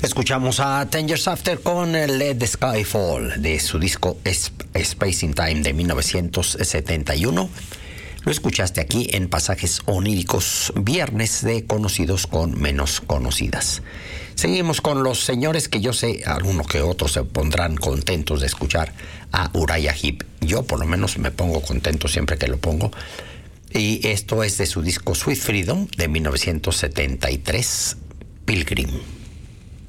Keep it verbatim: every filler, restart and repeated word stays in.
Escuchamos a Ten Years After con Let the Sky Fall de su disco Space in Time de mil novecientos setenta y uno. Lo escuchaste aquí en Pasajes Oníricos, viernes de conocidos con menos conocidas. Seguimos con los señores que yo sé, algunos que otros se pondrán contentos de escuchar a Uriah Heep. Yo por lo menos me pongo contento siempre que lo pongo. Y esto es de su disco Sweet Freedom de mil novecientos setenta y tres, Pilgrim.